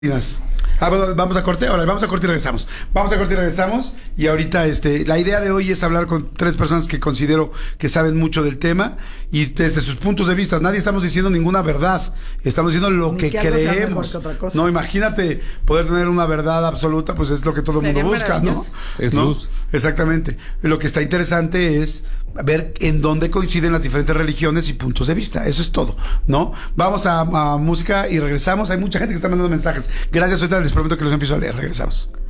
Bueno, vamos a corte, ahora vamos a corte y regresamos. Vamos a corte y regresamos. Y ahorita la idea de hoy es hablar con tres personas que considero que saben mucho del tema y desde sus puntos de vista. Nadie estamos diciendo ninguna verdad, estamos diciendo lo que creemos. No, imagínate poder tener una verdad absoluta, pues es lo que todo el mundo busca, ¿no? Es luz. Exactamente. Lo que está interesante es ver en dónde coinciden las diferentes religiones y puntos de vista. Eso es todo, ¿no? Vamos a música y regresamos. Hay mucha gente que está mandando mensajes. Gracias, ahorita les prometo que los empiezo a leer. Regresamos.